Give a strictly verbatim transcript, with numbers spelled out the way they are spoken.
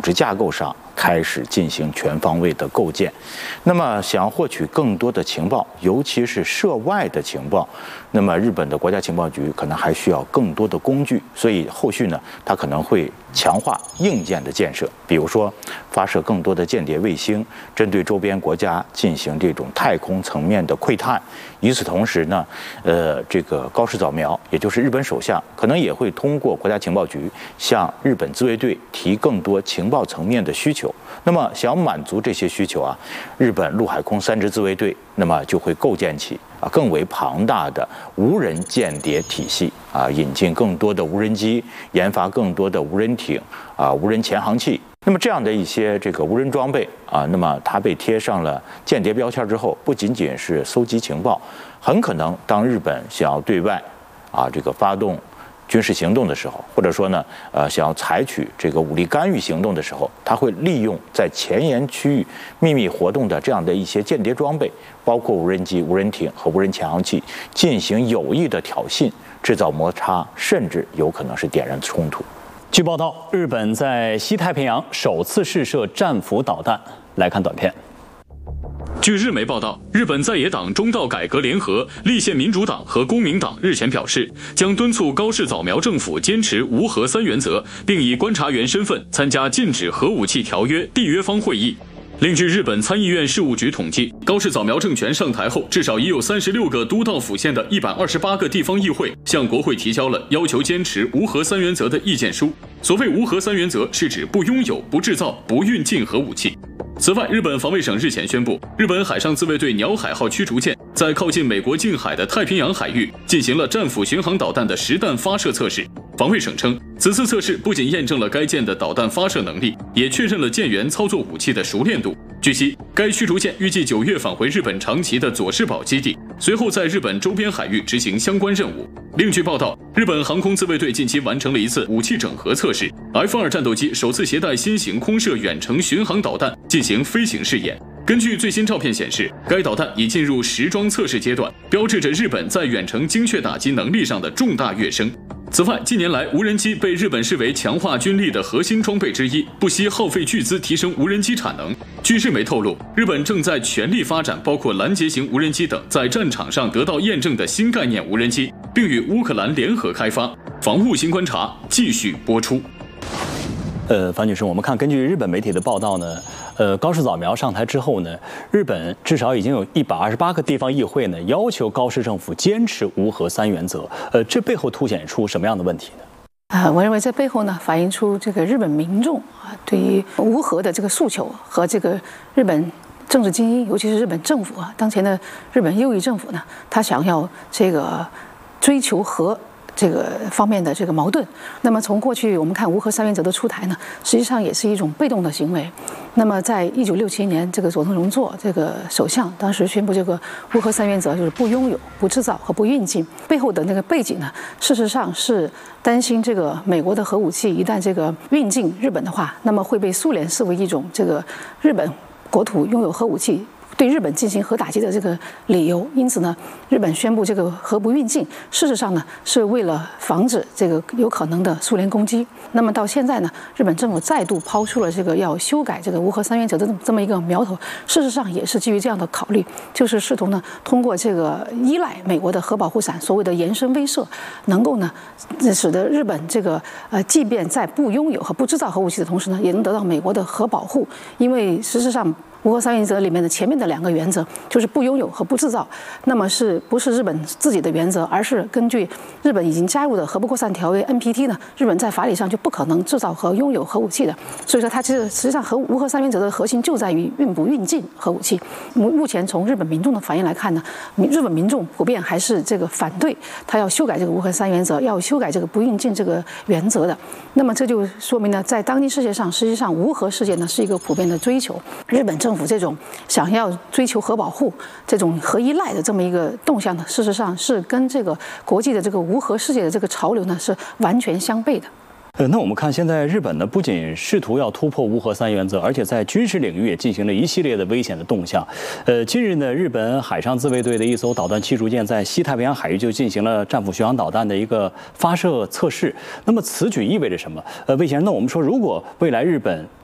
织架构上开始进行全方位的构建。那么，想要获取更多的情报，尤其是涉外的情报，那么日本的国家情报局可能还需要更多的工具。所以后续呢，它可能会强化硬件的建设，比如说发射更多的间谍卫星，针对周边国家进行这种太空层面的窥探。与此同时呢，呃，这个高市早苗，也就是日本首相，可能也会通过国家情报局向日本自卫队提更多情报层面的需求。那么，想要满足这些需求啊，日本陆海空三支自卫队，那么就会构建起啊更为庞大的无人间谍体系啊，引进更多的无人机，研发更多的无人艇啊、无人潜航器。那么这样的一些这个无人装备啊，那么它被贴上了间谍标签之后，不仅仅是搜集情报，很可能当日本想要对外啊这个发动军事行动的时候，或者说呢，呃，想要采取这个武力干预行动的时候，它会利用在前沿区域秘密活动的这样的一些间谍装备，包括无人机、无人艇和无人潜航器，进行有意的挑衅、制造摩擦，甚至有可能是点燃冲突。 据报道，日本在西太平洋首次试射战斧导弹。来看短片。 据日媒报道，日本在野党中道改革联合、立宪民主党和公民党日前表示，将敦促高市早苗政府坚持无核三原则，并以观察员身份参加禁止核武器条约缔约方会议。另据日本参议院事务局统计，高市早苗政权上台后，至少已有三十六个都道府县的一百二十八个地方议会向国会提交了要求坚持无核三原则的意见书。所谓无核三原则，是指不拥有、不制造、不运进核武器。此外，日本防卫省日前宣布，日本海上自卫队鸟海号驱逐舰在靠近美国近海的太平洋海域进行了战斧巡航导弹的实弹发射测试。防卫省称，此次测试不仅验证了该舰的导弹发射能力，也确认了舰员操作武器的熟练度。据悉，该驱逐舰预计九月返回日本长崎的佐世保基地，随后在日本周边海域执行相关任务。另据报道，日本航空自卫队近期完成了一次武器整合测试 ，F 二战斗机首次携带新型空射远程巡航导弹进行飞行试验。根据最新照片显示，该导弹已进入实装测试阶段，标志着日本在远程精确打击能力上的重大跃升。此外，近年来无人机被日本视为强化军力的核心装备之一，不惜耗费巨资提升无人机产能。据日媒透露，日本正在全力发展包括拦截型无人机等在战场上得到验证的新概念无人机，并与乌克兰联合开发。防务新观察继续播出。 呃，樊女士，我们看根据日本媒体的报道呢，呃，高市早苗上台之后呢，日本至少已经有一百二十八个地方议会呢要求高市政府坚持无核三原则。呃，这背后凸显出什么样的问题呢？ 啊，我认为这背后呢反映出这个日本民众啊对于无核的这个诉求和这个日本政治精英，尤其是日本政府啊，当前的日本右翼政府呢，他想要这个追求核这个方面的这个矛盾。那么从过去我们看无核三原则的出台呢，实际上也是一种被动的行为。那么在一九六七年，这个佐藤荣作这个首相当时宣布这个无核三原则，就是不拥有、不制造和不运进，背后的那个背景呢，事实上是担心这个美国的核武器一旦这个运进日本的话，那么会被苏联视为一种这个日本国土拥有核武器对日本进行核打击的这个理由。因此呢，日本宣布这个核不运进，事实上呢是为了防止这个有可能的苏联攻击。那么到现在呢，日本政府再度抛出了这个要修改这个无核三原则的这么一个苗头，事实上也是基于这样的考虑，就是试图呢通过这个依赖美国的核保护伞，所谓的延伸威慑，能够呢使得日本这个呃，即便在不拥有和不制造核武器的同时呢，也能得到美国的核保护。因为事实上无核三原则里面的前面的两个原则就是不拥有和不制造，那么是不是日本自己的原则，而是根据日本已经加入的核不扩散条约 N P T 呢？日本在法理上就不可能制造和拥有核武器的。所以说，它其实实际上核无核三原则的核心就在于运不运进核武器。目目前从日本民众的反应来看呢，日本民众普遍还是这个反对他要修改这个无核三原则，要修改这个不运进这个原则的。那么这就说明呢，在当今世界上，实际上无核世界呢是一个普遍的追求。日本政府政府这种想要追求核保护、这种核依赖的这么一个动向呢，事实上是跟这个国际的这个无核世界的这个潮流呢是完全相悖的。 呃，那我们看现在日本呢，不仅试图要突破无核三原则，而且在军事领域也进行了一系列的危险的动向。呃，近日呢，日本海上自卫队的一艘导弹驱逐舰在西太平洋海域就进行了战斧巡航导弹的一个发射测试。那么此举意味着什么？呃，魏先生，那我们说，如果未来日本